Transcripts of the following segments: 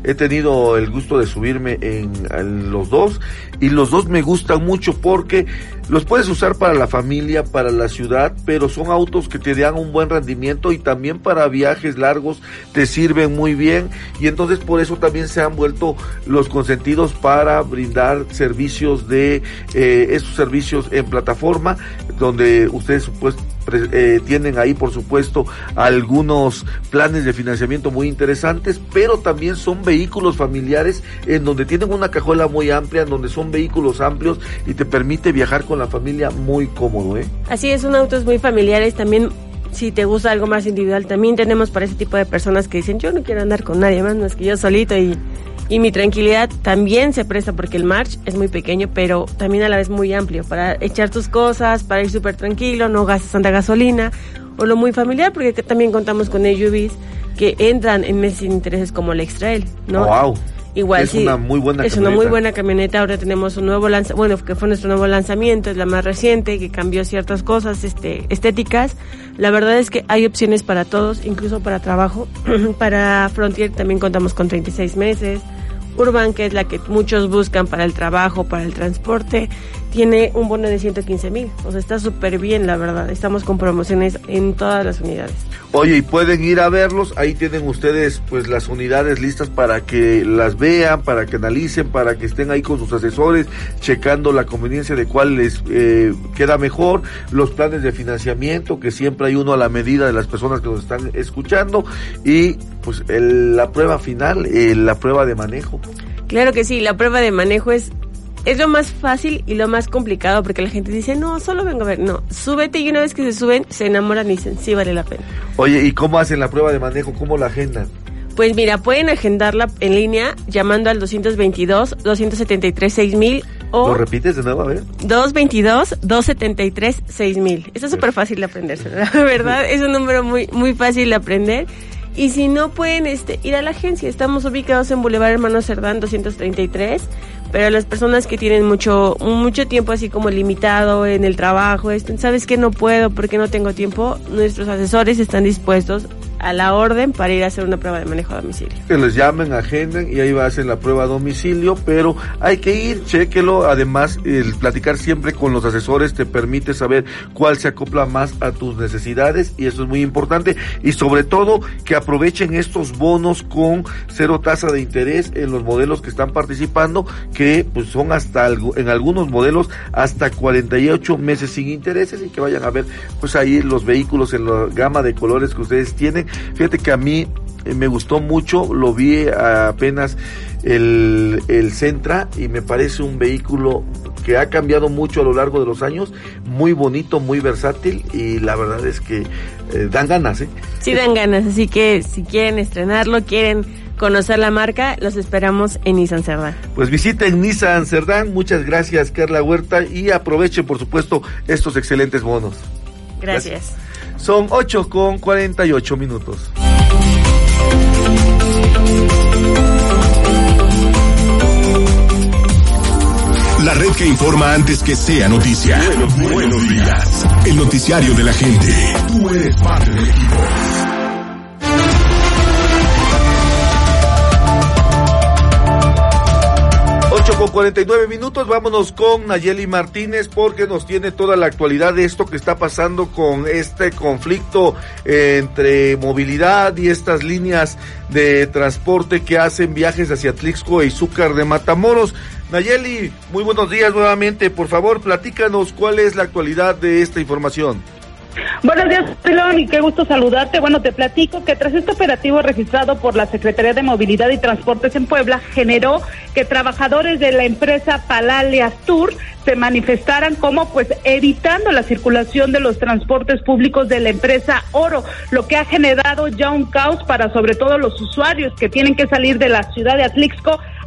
he tenido el gusto de subirme en los dos, y los dos me gustan mucho porque los puedes usar para la familia, para la ciudad, pero son autos que te dan un buen rendimiento y también para viajes largos te sirven muy bien, y entonces por eso también se han vuelto los consentidos para brindar servicios de esos servicios en plataforma, donde ustedes pues tienen ahí por supuesto algunos planes de financiamiento muy interesantes, pero también son vehículos familiares en donde tienen una cajuela muy amplia, en donde son vehículos amplios y te permite viajar con la familia muy cómodo, Así es, son autos muy familiares. También, si te gusta algo más individual, también tenemos para ese tipo de personas que dicen, yo no quiero andar con nadie más que yo solito, y mi tranquilidad también se presta, porque el March es muy pequeño, pero también a la vez muy amplio, para echar tus cosas, para ir súper tranquilo, no gastas tanta gasolina, o lo muy familiar, porque también contamos con SUVs que entran en meses sin intereses como el X-Trail, ¿no? ¡Wow! Igual, es una muy buena camioneta. Es una muy buena camioneta. Ahora tenemos un nuevo que fue nuestro nuevo lanzamiento, es la más reciente, que cambió ciertas cosas estéticas. La verdad es que hay opciones para todos, incluso para trabajo. Para Frontier también contamos con 36 meses. Urban, que es la que muchos buscan para el trabajo, para el transporte, tiene un bono de 115,000. O sea, está súper bien, la verdad. Estamos con promociones en todas las unidades. Oye, y pueden ir a verlos. Ahí tienen ustedes pues las unidades listas para que las vean, para que analicen, para que estén ahí con sus asesores, checando la conveniencia de cuál les queda mejor, los planes de financiamiento, que siempre hay uno a la medida de las personas que nos están escuchando, y pues la prueba final, la prueba de manejo. Claro que sí, la prueba de manejo es lo más fácil y lo más complicado, porque la gente dice, no, solo vengo a ver. No, súbete, y una vez que se suben, se enamoran y dicen, sí, vale la pena. Oye, ¿y cómo hacen la prueba de manejo? ¿Cómo la agendan? Pues mira, pueden agendarla en línea llamando al 222-273-6000 o... ¿Lo repites de nuevo? A ver. 222-273-6000. Está súper fácil de aprenderse, la verdad. Es un número muy, muy fácil de aprender. Y si no, pueden ir a la agencia. Estamos ubicados en Boulevard Hermano Cerdán 233, pero las personas que tienen mucho tiempo así como limitado en el trabajo, ¿sabes qué? No puedo porque no tengo tiempo. Nuestros asesores están dispuestos a la orden para ir a hacer una prueba de manejo a domicilio. Que les llamen, agenden y ahí va a hacer la prueba a domicilio, pero hay que ir, chéquelo. Además, el platicar siempre con los asesores te permite saber cuál se acopla más a tus necesidades, y eso es muy importante. Y sobre todo, que aprovechen estos bonos con 0 tasa de interés en los modelos que están participando, que pues son en algunos modelos hasta 48 meses sin intereses, y que vayan a ver pues ahí los vehículos en la gama de colores que ustedes tienen. Fíjate que a mí me gustó mucho, lo vi apenas el Sentra, y me parece un vehículo que ha cambiado mucho a lo largo de los años, muy bonito, muy versátil, y la verdad es que dan ganas, Sí, dan ganas, así que si quieren estrenarlo, quieren conocer la marca, los esperamos en Nissan Cerdán. Pues visiten Nissan Cerdán. Muchas gracias, Carla Huerta, y aprovechen por supuesto estos excelentes bonos. Gracias. Son 8:48. La red que informa antes que sea noticia. Buenos días. El noticiario de la gente. Tú eres parte del equipo. 8:49. Vámonos con Nayeli Martínez, porque nos tiene toda la actualidad de esto que está pasando con este conflicto entre movilidad y estas líneas de transporte que hacen viajes hacia Atlixco e Izúcar de Matamoros. Nayeli, muy buenos días nuevamente. Por favor, platícanos cuál es la actualidad de esta información. Buenos días, Pilón, y qué gusto saludarte. Bueno, te platico que tras este operativo registrado por la Secretaría de Movilidad y Transportes en Puebla, generó que trabajadores de la empresa Palalias Tour se manifestaran como pues evitando la circulación de los transportes públicos de la empresa Oro, lo que ha generado ya un caos para sobre todo los usuarios que tienen que salir de la ciudad de Atlixco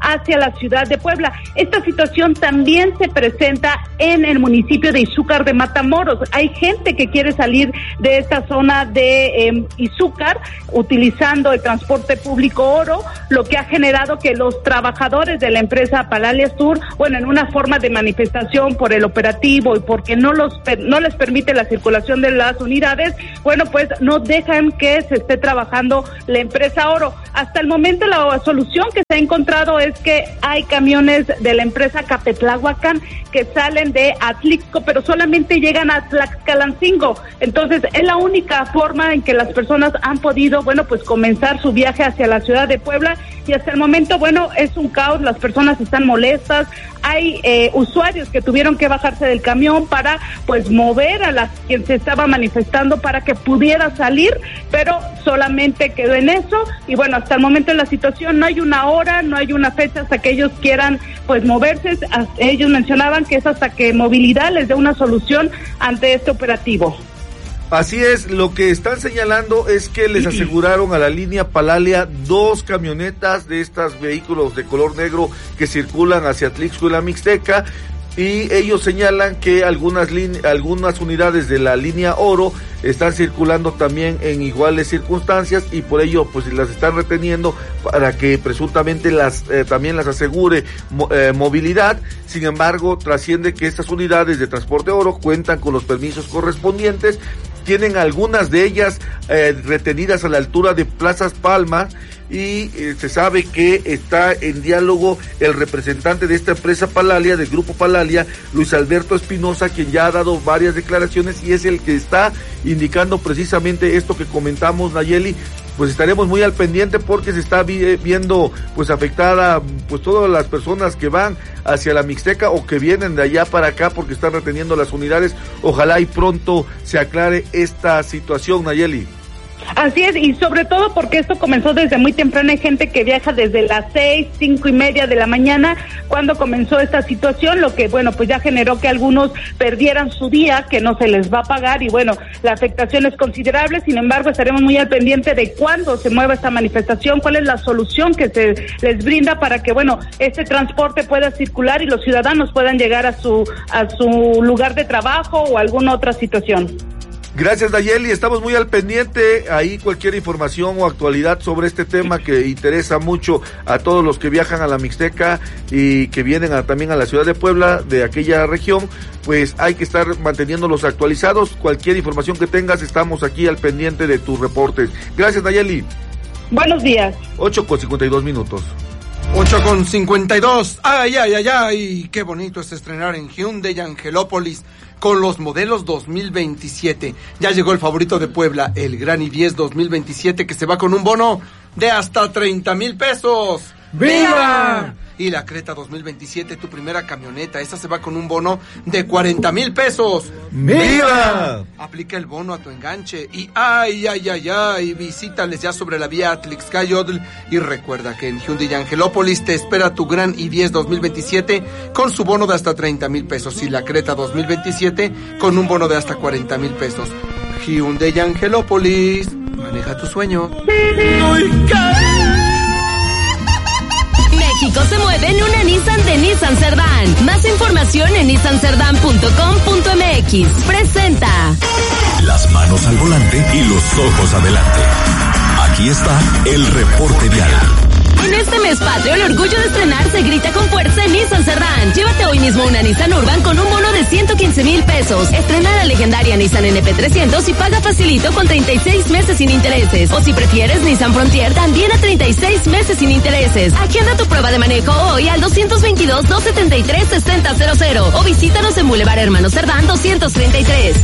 hacia la ciudad de Puebla. Esta situación también se presenta en el municipio de Izúcar de Matamoros. Hay gente que quiere salir de esta zona de Izúcar utilizando el transporte público Oro, lo que ha generado que los trabajadores de la empresa Palalia Sur, bueno, en una forma de manifestación por el operativo y porque no les permite la circulación de las unidades, bueno, pues no dejan que se esté trabajando la empresa Oro. Hasta el momento la solución que se ha encontrado es que hay camiones de la empresa Capetláhuacan que salen de Atlixco, pero solamente llegan a Tlaxcalancingo. Entonces, es la única forma en que las personas han podido, bueno, pues comenzar su viaje hacia la ciudad de Puebla, y hasta el momento, bueno, es un caos, las personas están molestas, hay usuarios que tuvieron que bajarse del camión para, pues, mover a quien se estaba manifestando para que pudiera salir, pero solamente quedó en eso, y bueno, hasta el momento en la situación no hay una hora, no hay una fecha hasta que ellos quieran, pues, moverse. Ellos mencionaban que es hasta que Movilidad les dé una solución ante este operativo. Así es, lo que están señalando es que les aseguraron a la línea Palalia 2 camionetas de estos vehículos de color negro que circulan hacia Atlixco y la Mixteca, y ellos señalan que algunas unidades de la línea Oro están circulando también en iguales circunstancias, y por ello pues las están reteniendo para que presuntamente también las asegure Movilidad. Sin embargo, trasciende que estas unidades de transporte Oro cuentan con los permisos correspondientes, tienen algunas de ellas retenidas a la altura de Plazas Palmas, y se sabe que está en diálogo el representante de esta empresa Palalia, del grupo Palalia, Luis Alberto Espinosa, quien ya ha dado varias declaraciones y es el que está indicando precisamente esto que comentamos, Nayeli. Pues estaremos muy al pendiente porque se está viendo pues afectada pues todas las personas que van hacia la Mixteca o que vienen de allá para acá porque están reteniendo las unidades. Ojalá y pronto se aclare esta situación, Nayeli. Así es, y sobre todo porque esto comenzó desde muy temprano. Hay gente que viaja desde las 6, 5:30 de la mañana cuando comenzó esta situación, lo que, bueno, pues ya generó que algunos perdieran su día, que no se les va a pagar, y bueno, la afectación es considerable. Sin embargo, estaremos muy al pendiente de cuándo se mueva esta manifestación, cuál es la solución que se les brinda para que, bueno, este transporte pueda circular y los ciudadanos puedan llegar a su lugar de trabajo o alguna otra situación. Gracias, Nayeli, estamos muy al pendiente. Ahí cualquier información o actualidad sobre este tema que interesa mucho a todos los que viajan a la Mixteca y que vienen también a la ciudad de Puebla, de aquella región, pues hay que estar manteniéndolos actualizados. Cualquier información que tengas, estamos aquí al pendiente de tus reportes. Gracias, Nayeli. Buenos días. 8:52. 8:52. Ay, qué bonito es estrenar en Hyundai Angelópolis con los modelos 2027. Ya llegó el favorito de Puebla, el Gran i10 2027, que se va con un bono de hasta 30,000 pesos. ¡Viva! Y la Creta 2027, tu primera camioneta, esa se va con un bono de 40,000 pesos. ¡Viva! Aplica el bono a tu enganche y visítales ya sobre la vía Atlixcayotl, y recuerda que en Hyundai Angelópolis te espera tu Gran i10 2027 con su bono de hasta 30,000 pesos y la Creta 2027 con un bono de hasta 40,000 pesos. Hyundai Angelópolis, maneja tu sueño. México se mueve en una Nissan de Nissan Cerdán. Más información en nissancerdán.com.mx. Presenta las manos al volante y los ojos adelante. Aquí está el reporte vial. En este mes patrio, el orgullo de estrenar se grita con fuerza en Nissan Cerdán. Llévate hoy mismo una Nissan Urban con un bono de 115,000 pesos. Estrena la legendaria Nissan NP300 y paga facilito con 36 meses sin intereses. O si prefieres, Nissan Frontier también a 36 meses sin intereses. Agenda tu prueba de manejo hoy al 222-273-6000 o visítanos en Boulevard Hermano Cerdán 233.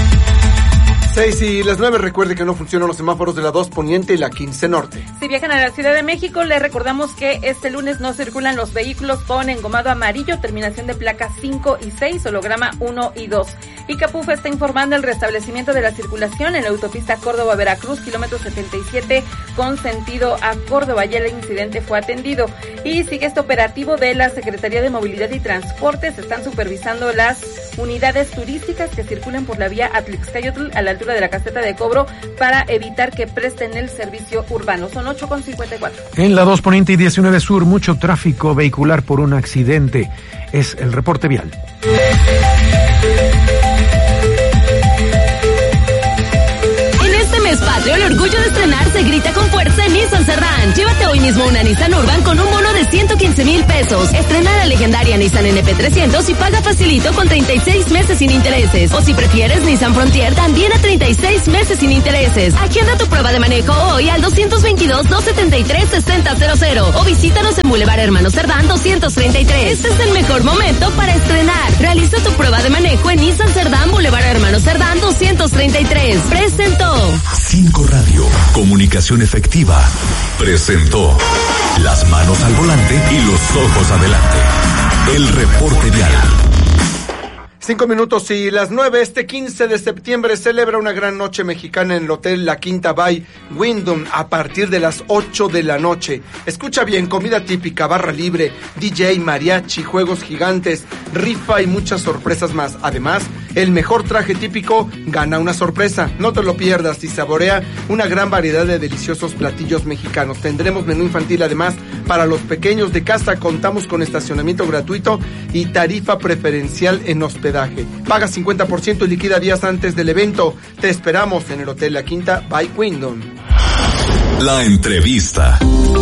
6:09, recuerde que no funcionan los semáforos de la 2 Poniente y la 15 Norte. Si viajan a la Ciudad de México, les recordamos que este lunes no circulan los vehículos con engomado amarillo, terminación de placas 5 y 6, holograma 1 y 2. Y Capuf está informando el restablecimiento de la circulación en la autopista Córdoba-Veracruz, kilómetro 77, con sentido a Córdoba. Ya el incidente fue atendido. Y sigue este operativo de la Secretaría de Movilidad y Transporte. Se están supervisando las unidades turísticas que circulen por la vía Atlixcayotl a la altura de la caseta de cobro para evitar que presten el servicio urbano. Son 8:54. En la 2 Poniente y 19 Sur, mucho tráfico vehicular por un accidente. Es el reporte vial. Patrio, el orgullo de estrenar se grita con fuerza en Nissan Cerdán. Llévate hoy mismo una Nissan Urban con un bono de 115,000 pesos. Estrena la legendaria Nissan NP300 y paga facilito con 36 meses sin intereses. O si prefieres Nissan Frontier, también a 36 meses sin intereses. Agenda tu prueba de manejo hoy al 222-273-6000 o visítanos en Boulevard Hermanos Cerdán 233. Este es el mejor momento para estrenar. Realiza tu prueba de manejo en Nissan Cerdán, Boulevard Hermanos Cerdán 233. Presentó 5 Radio, comunicación efectiva, presentó las manos al volante y los ojos adelante. El reporte vial. 5 minutos y las 9. Este 15 de septiembre celebra una gran noche mexicana en el Hotel La Quinta by Wyndham a partir de las 8 de la noche. Escucha bien, comida típica, barra libre, DJ, mariachi, juegos gigantes, rifa y muchas sorpresas más. Además, el mejor traje típico gana una sorpresa. No te lo pierdas y saborea una gran variedad de deliciosos platillos mexicanos. Tendremos menú infantil además para los pequeños de casa. Contamos con estacionamiento gratuito y tarifa preferencial en hospedaje. Paga 50% y liquida días antes del evento. Te esperamos en el Hotel La Quinta by Wyndham. La entrevista.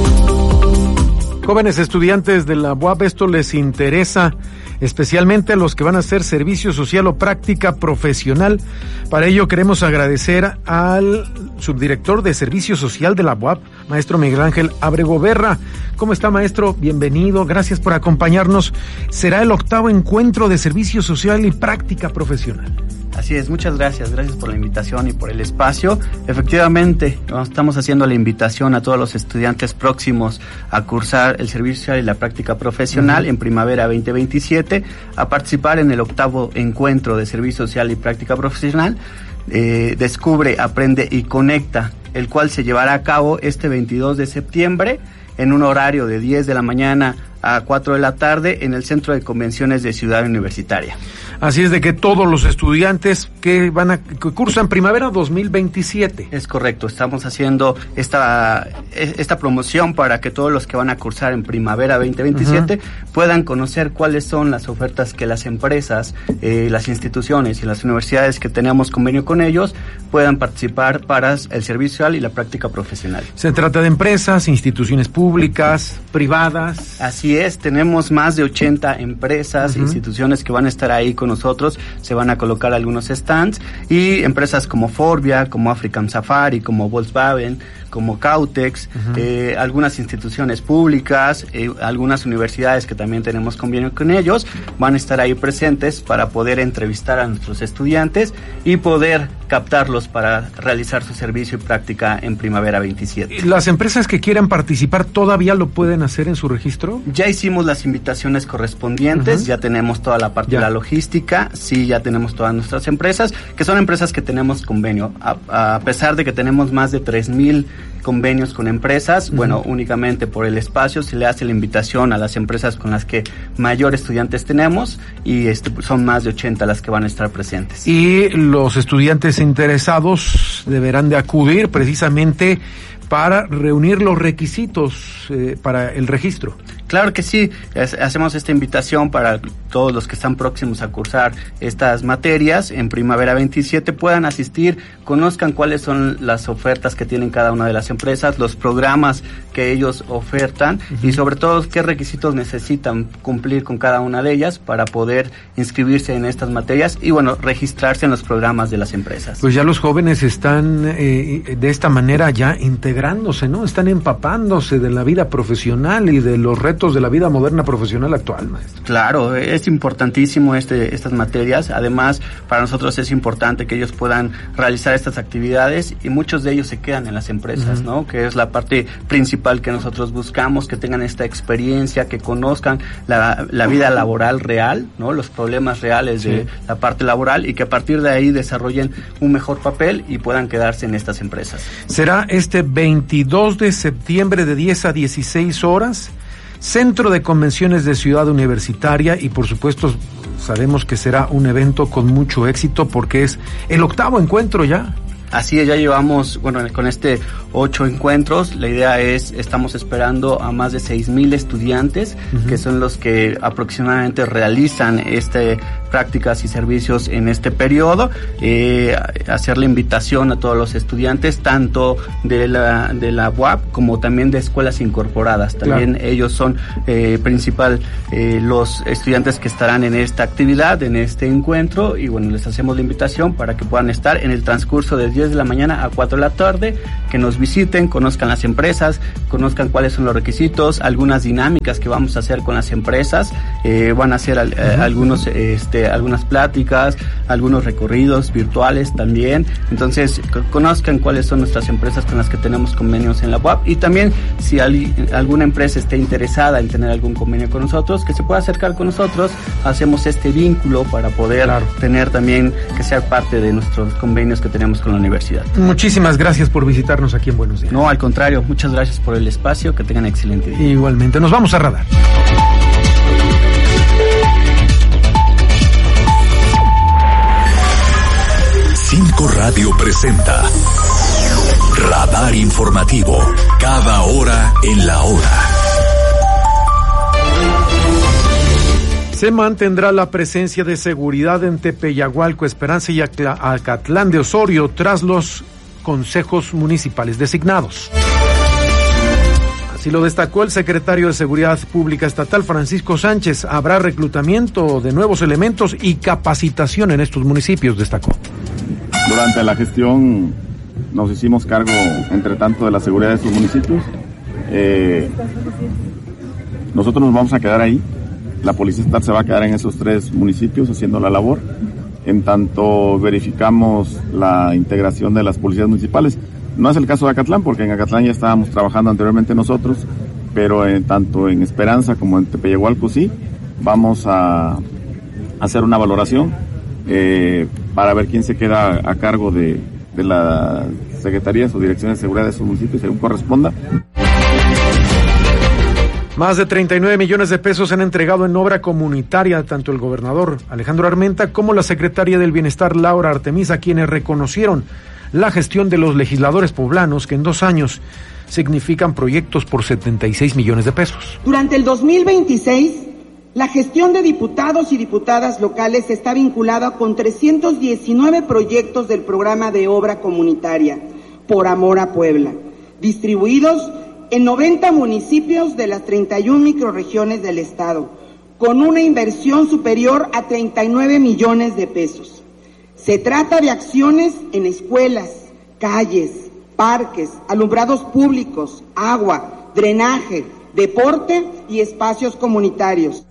Jóvenes estudiantes de la UAP, esto les interesa especialmente a los que van a hacer servicio social o práctica profesional. Para ello queremos agradecer al subdirector de Servicio Social de la UAP, maestro Miguel Ángel Ábrego Berra. ¿Cómo está, maestro? Bienvenido, gracias por acompañarnos. Será el 8º encuentro de Servicio Social y Práctica Profesional. Así es, muchas gracias por la invitación y por el espacio. Efectivamente, estamos haciendo la invitación a todos los estudiantes próximos a cursar el servicio social y la práctica profesional en primavera 2027, a participar en el 8º encuentro de servicio social y práctica profesional. Descubre, aprende y conecta, el cual se llevará a cabo este 22 de septiembre en un horario de 10 de la mañana a 4 de la tarde en el Centro de Convenciones de Ciudad Universitaria. Así es de que todos los estudiantes que cursan primavera 2027. Es correcto, estamos haciendo esta promoción para que todos los que van a cursar en primavera 2027 puedan conocer cuáles son las ofertas que las empresas, las instituciones y las universidades que tenemos convenio con ellos puedan participar para el servicio social y la práctica profesional. Se trata de empresas, instituciones públicas, privadas. Así es, tenemos más de 80 empresas, instituciones que van a estar ahí con nosotros, se van a colocar algunos stands y empresas como Forvia, como African Safari, como Volkswagen, como Cautex, algunas instituciones públicas, algunas universidades que también tenemos convenio con ellos, van a estar ahí presentes para poder entrevistar a nuestros estudiantes y poder captarlos para realizar su servicio y práctica en primavera 27. ¿Las empresas que quieran participar todavía lo pueden hacer en su registro? Ya hicimos las invitaciones correspondientes, ya tenemos toda la parte de la logística, sí, ya tenemos todas nuestras empresas, que son empresas que tenemos convenio, a pesar de que tenemos más de 3,000 convenios con empresas, bueno, únicamente por el espacio se le hace la invitación a las empresas con las que mayor estudiantes tenemos y son más de 80 las que van a estar presentes. Y los estudiantes interesados deberán de acudir precisamente para reunir los requisitos para el registro. Claro que sí, hacemos esta invitación para todos los que están próximos a cursar estas materias en primavera 27 puedan asistir, conozcan cuáles son las ofertas que tienen cada una de las empresas, los programas que ellos ofertan y sobre todo qué requisitos necesitan cumplir con cada una de ellas para poder inscribirse en estas materias y bueno, registrarse en los programas de las empresas. Pues ya los jóvenes están de esta manera ya integrándose, ¿no? Están empapándose de la vida profesional y de los retos de la vida moderna profesional actual, maestro. Claro, Es importantísimo estas materias. Además, para nosotros es importante que ellos puedan realizar estas actividades y muchos de ellos se quedan en las empresas, ¿no? Que es la parte principal que nosotros buscamos, que tengan esta experiencia, que conozcan la vida laboral real, ¿no? Los problemas reales de la parte laboral y que a partir de ahí desarrollen un mejor papel y puedan quedarse en estas empresas. Será este 22 de septiembre de 10 a 16 horas. Centro de Convenciones de Ciudad Universitaria y por supuesto sabemos que será un evento con mucho éxito porque es el 8º encuentro ya. Así es, ya llevamos, con 8 encuentros, la idea estamos esperando a más de 6,000 estudiantes, que son los que aproximadamente realizan prácticas y servicios en este periodo, hacer la invitación a todos los estudiantes, tanto de la UAP como también de escuelas incorporadas. También ellos son los estudiantes que estarán en esta actividad, en este encuentro, y les hacemos la invitación para que puedan estar en el transcurso de 10 de la mañana a 4 de la tarde, que nos visiten, conozcan las empresas, conozcan cuáles son los requisitos, algunas dinámicas que vamos a hacer con las empresas, van a hacer algunas pláticas, algunos recorridos virtuales también. Entonces, conozcan cuáles son nuestras empresas con las que tenemos convenios en la UAP, y también si alguna empresa esté interesada en tener algún convenio con nosotros, que se pueda acercar con nosotros, hacemos este vínculo para poder tener también que sea parte de nuestros convenios que tenemos con la universidad. Muchísimas gracias por visitarnos aquí en Buenos Días. No, al contrario, muchas gracias por el espacio, que tengan excelente día. Igualmente, nos vamos a Radar. Cinco Radio presenta Radar Informativo, cada hora en la hora. Se mantendrá la presencia de seguridad en Tepeyagualco, Esperanza y Acatlán de Osorio tras los consejos municipales designados. Así lo destacó el secretario de Seguridad Pública Estatal, Francisco Sánchez. Habrá reclutamiento de nuevos elementos y capacitación en estos municipios, destacó. Durante la gestión nos hicimos cargo, entre tanto, de la seguridad de estos municipios. Nosotros nos vamos a quedar ahí. La Policía Estatal se va a quedar en esos 3 municipios haciendo la labor. En tanto verificamos la integración de las policías municipales. No es el caso de Acatlán, porque en Acatlán ya estábamos trabajando anteriormente nosotros, pero tanto en Esperanza como en Tepeyagualco sí, vamos a hacer una valoración para ver quién se queda a cargo de las secretarías o direcciones de seguridad de esos municipios, según corresponda. Más de 39 millones de pesos se han entregado en obra comunitaria, tanto el gobernador Alejandro Armenta como la secretaria del Bienestar Laura Artemisa, quienes reconocieron la gestión de los legisladores poblanos que en 2 años significan proyectos por 76 millones de pesos. Durante el 2026, la gestión de diputados y diputadas locales está vinculada con 319 proyectos del programa de obra comunitaria Por Amor a Puebla, distribuidos en 90 municipios de las 31 microrregiones del estado, con una inversión superior a 39 millones de pesos. Se trata de acciones en escuelas, calles, parques, alumbrados públicos, agua, drenaje, deporte y espacios comunitarios.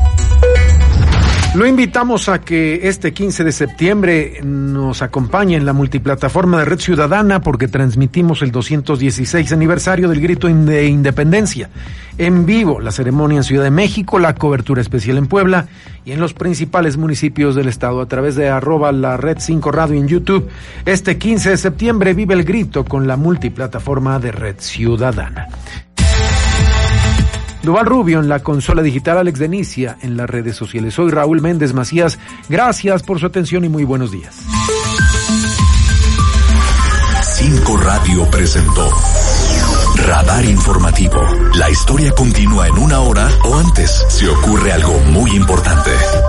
Lo invitamos a que este 15 de septiembre nos acompañe en la multiplataforma de Red Ciudadana, porque transmitimos el 216 aniversario del Grito de Independencia. En vivo, la ceremonia en Ciudad de México, la cobertura especial en Puebla y en los principales municipios del estado a través de @la Red 5 Radio en YouTube. Este 15 de septiembre vive el grito con la multiplataforma de Red Ciudadana. Duval Rubio en la consola digital, Alex Denicia en las redes sociales. Soy Raúl Méndez Macías. Gracias por su atención y muy buenos días. 5 Radio presentó Radar Informativo. La historia continúa en 1 hora o antes si ocurre algo muy importante.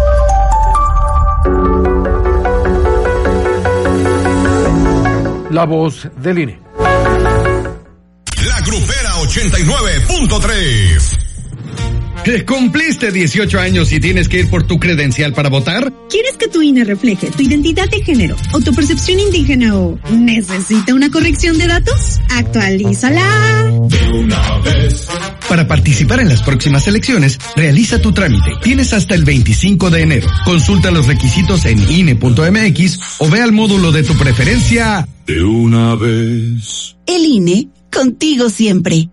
La voz del INE. La Grupera 89.3. ¿Cumpliste 18 años y tienes que ir por tu credencial para votar? ¿Quieres que tu INE refleje tu identidad de género o tu percepción indígena o necesita una corrección de datos? Actualízala de una vez. Para participar en las próximas elecciones, realiza tu trámite. Tienes hasta el 25 de enero. Consulta los requisitos en INE.mx o ve al módulo de tu preferencia de una vez. El INE, contigo siempre.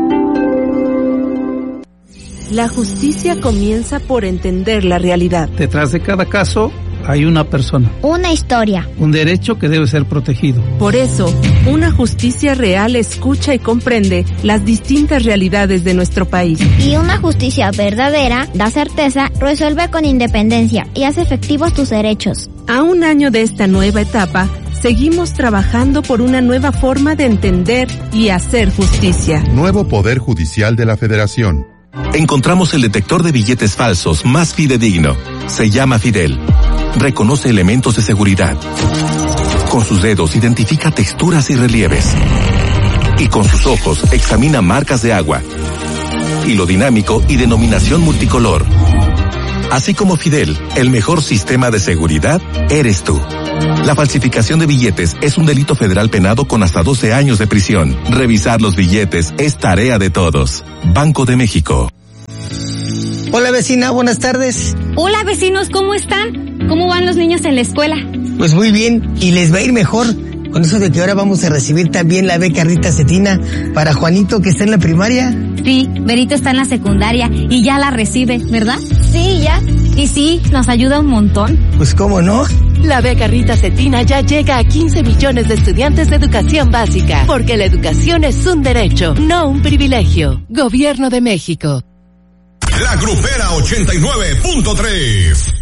La justicia comienza por entender la realidad. Detrás de cada caso hay una persona. Una historia. Un derecho que debe ser protegido. Por eso, una justicia real escucha y comprende las distintas realidades de nuestro país. Y una justicia verdadera da certeza, resuelve con independencia y hace efectivos tus derechos. A un año de esta nueva etapa, seguimos trabajando por una nueva forma de entender y hacer justicia. Nuevo Poder Judicial de la Federación. Encontramos el detector de billetes falsos más fidedigno. Se llama Fidel. Reconoce elementos de seguridad. Con sus dedos identifica texturas y relieves. Y con sus ojos examina marcas de agua. Hilo dinámico y denominación multicolor. Así como Fidel, el mejor sistema de seguridad eres tú. La falsificación de billetes es un delito federal penado con hasta 12 años de prisión. Revisar los billetes es tarea de todos. Banco de México. Hola vecina, buenas tardes. Hola vecinos, ¿cómo están? ¿Cómo van los niños en la escuela? Pues muy bien, y les va a ir mejor. Con eso de que ahora vamos a recibir también la beca Rita Cetina para Juanito que está en la primaria. Sí, Berito está en la secundaria y ya la recibe, ¿verdad? Sí, ya. Y sí, nos ayuda un montón. Pues cómo no. La beca Rita Cetina ya llega a 15 millones de estudiantes de educación básica, porque la educación es un derecho, no un privilegio. Gobierno de México. La Grupera 89.3.